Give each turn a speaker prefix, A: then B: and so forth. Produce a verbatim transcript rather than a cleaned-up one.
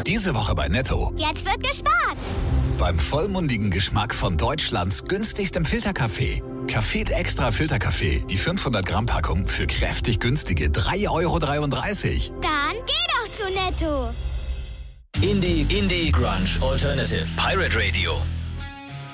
A: Diese Woche bei Netto.
B: Jetzt wird gespart.
A: Beim vollmundigen Geschmack von Deutschlands günstigstem Filterkaffee. Café Extra Filterkaffee. Die fünfhundert Gramm Packung für kräftig günstige drei Euro dreiunddreißig.
B: Dann geh doch zu Netto.
C: Indie, Indie, Grunge, Alternative. Pirate Radio.